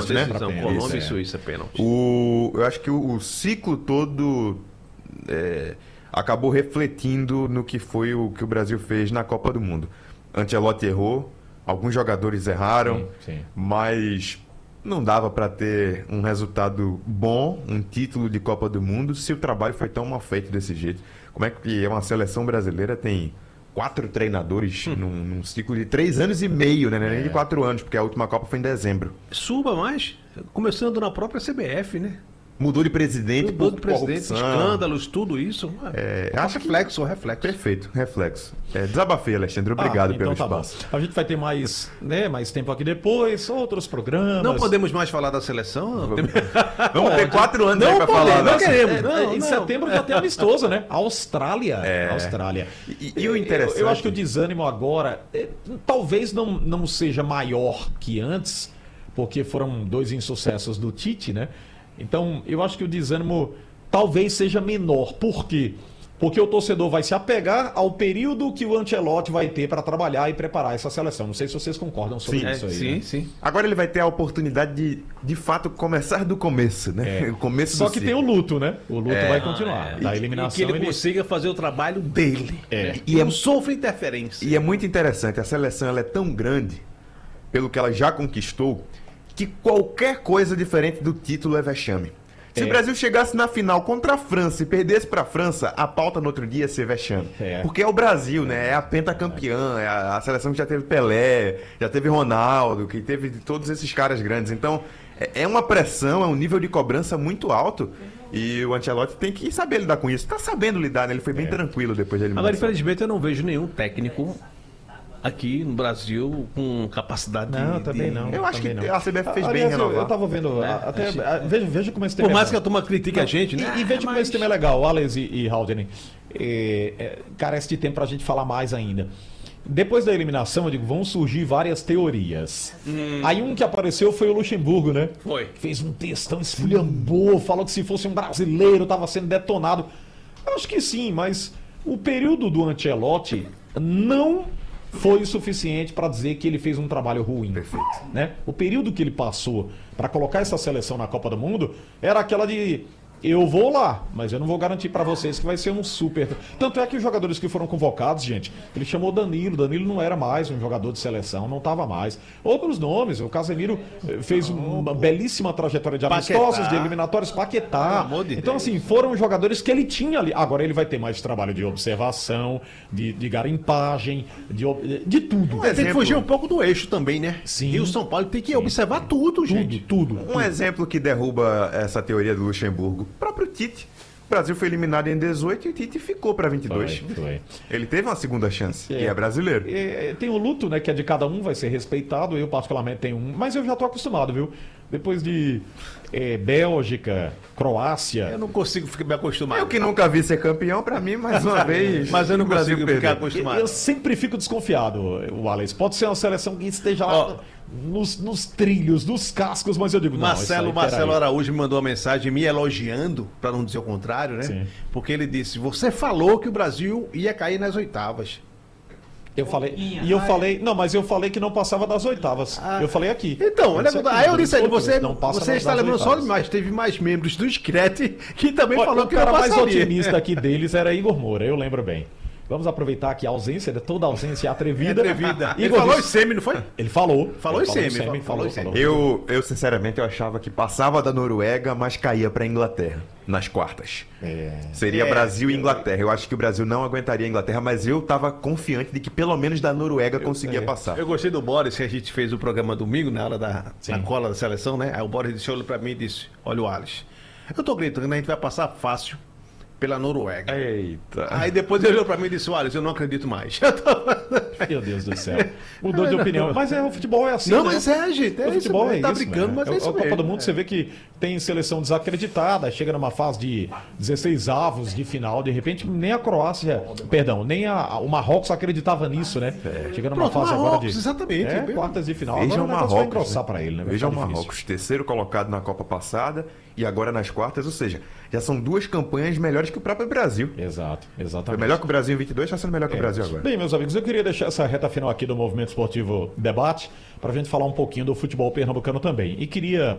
né? Decisão, Colômbia e Suíça, pênalti. Eu acho que o ciclo todo acabou refletindo no que foi o que o Brasil fez na Copa do Mundo. Ancelotti errou, alguns jogadores erraram, Sim. mas não dava para ter um resultado bom, um título de Copa do Mundo, se o trabalho foi tão mal feito desse jeito. Como é que uma seleção brasileira tem 4 treinadores num ciclo de 3 anos e meio, né? Nem de 4 anos, porque a última Copa foi em dezembro. Suba mais, começando na própria CBF, né? Mudou de presidente Mudou por de presidente, corrupção. escândalos, tudo isso. Acho que reflexo. perfeito, reflexo. Desabafei, Alexandre, obrigado pelo então tá espaço. bom. A gente vai ter mais tempo aqui depois, outros programas. Não podemos mais falar da seleção? Vamos ter 4 anos aí Não pra falar. podemos, né? queremos. Em setembro já tem amistoso, né? Austrália. Austrália. E o interessante... Eu acho que o desânimo agora talvez não seja maior que antes, porque foram 2 insucessos do Tite, né? Então, eu acho que o desânimo talvez seja menor. Por quê? Porque o torcedor vai se apegar ao período que o Ancelotti vai ter para trabalhar e preparar essa seleção. Não sei se vocês concordam sobre isso aí. Sim, né? sim. Agora ele vai ter a oportunidade de fato, começar do começo, né? O começo Só do que ciclo. tem o luto, né? O luto vai continuar. Da E eliminação que ele consiga fazer o trabalho dele. E Não sofre interferência. E é muito interessante, a seleção ela é tão grande, pelo que ela já conquistou, que qualquer coisa diferente do título é vexame. Se o Brasil chegasse na final contra a França e perdesse para a França, a pauta no outro dia ia ser vexame. Porque é o Brasil, né? É a pentacampeã, é a seleção que já teve Pelé, já teve Ronaldo, que teve todos esses caras grandes. Então, é uma pressão, é um nível de cobrança muito alto. E o Ancelotti tem que saber lidar com isso. Tá sabendo lidar, né? Ele foi bem tranquilo depois da eliminação. Agora, infelizmente, eu não vejo nenhum técnico aqui no Brasil com capacidade também não. Eu acho que também não. a CBF fez bem Aliás, renovar. eu tava vendo, veja como esse tema Por mais é que a turma critique a gente, né? E veja como esse tema é legal, Alex e Haldane. Carece de tempo pra gente falar mais ainda. Depois da eliminação, eu digo, vão surgir várias teorias. Aí um que apareceu foi o Luxemburgo, né? Foi. Fez um textão, esculhambou, falou que se fosse um brasileiro estava sendo detonado. Eu acho que sim, mas o período do Ancelotti não foi o suficiente para dizer que ele fez um trabalho ruim. Perfeito. Né? O período que ele passou para colocar essa seleção na Copa do Mundo era aquela de eu vou lá, mas eu não vou garantir para vocês que vai ser um super... Tanto é que os jogadores que foram convocados, gente, ele chamou Danilo não era mais um jogador de seleção, não estava mais. Outros nomes, o Casemiro fez uma belíssima trajetória de amistosos, de eliminatórios, Paquetá. Então, assim, foram jogadores que ele tinha ali. Agora ele vai ter mais trabalho de observação, de garimpagem, de tudo. Mas tem que fugir um pouco do eixo também, né? Sim. E o São Paulo tem que observar tudo, gente. Tudo. Um exemplo que derruba essa teoria do Luxemburgo, o próprio Tite. O Brasil foi eliminado em 18 e o Tite ficou para 22. Foi. Ele teve uma segunda chance e é brasileiro. Tem o luto, né, que é de cada um, vai ser respeitado. Eu particularmente tenho um, mas eu já tô acostumado, viu? Depois de Bélgica, Croácia... Eu não consigo me acostumar. Eu que nunca vi ser campeão, para mim, mais uma vez. Mas eu não o Brasil consigo perdeu. ficar acostumado. Eu sempre fico desconfiado, o Alex. Pode ser uma seleção que esteja lá nos trilhos, nos cascos, mas eu digo, não, Marcelo Araújo me mandou uma mensagem me elogiando, para não dizer o contrário, né? Sim. Porque ele disse, você falou que o Brasil ia cair nas oitavas. Eu falei, mas eu falei que não passava das oitavas. Eu falei aqui. Então, olha, aí eu disse a ele, você passa está das lembrando só oitavas. demais. Teve mais membros do Screte que também falou O que não cara mais passaria. otimista aqui deles era Igor Moura, eu lembro bem. Vamos aproveitar aqui a ausência, toda a ausência é atrevida. Ele falou em semi, não foi? Ele falou. Falou em semi. Eu sinceramente, eu achava que passava da Noruega, mas caía para Inglaterra nas quartas. Seria Brasil e Inglaterra. Eu acho que o Brasil não aguentaria a Inglaterra, mas eu estava confiante de que pelo menos da Noruega conseguia passar. Eu gostei do Boris, que a gente fez o programa domingo, na hora da cola da seleção, né? Aí o Boris olhou pra mim e disse, olha o Alisson, eu tô gritando, a gente vai passar fácil pela Noruega. Eita. Aí depois ele olhou pra mim e disse, Alisson, eu não acredito mais. Meu Deus do céu. Mudou de opinião. Mas o futebol é assim, Não, né? mas gente. O futebol é tá isso, brincando, mas é isso A Copa mesmo. do Mundo, você vê que tem seleção desacreditada, chega numa fase de 16 avos de final, de repente nem a Croácia, nem o Marrocos acreditava nisso, né? Chega numa fase agora de... Exatamente. Quartas de final. Vejam o Agora o negócio vai Marrocos, engrossar pra ele, né? Vai Vejam o ficar difícil. Marrocos, terceiro colocado na Copa passada e agora nas quartas, ou seja, já são 2 campanhas melhores que o próprio Brasil. Exato, Foi exatamente. melhor que o Brasil em 22, está sendo melhor que o Brasil agora. Bem, meus amigos, eu queria deixar essa reta final aqui do Movimento Esportivo Debate para a gente falar um pouquinho do futebol pernambucano também. E queria